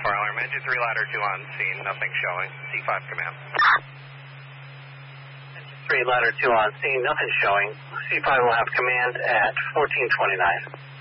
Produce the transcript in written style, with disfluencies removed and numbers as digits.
alarm. Engine 3, ladder 2 on scene, nothing showing. C5 command. Engine 3, ladder 2 on scene, nothing showing. C5 will have command at 1429.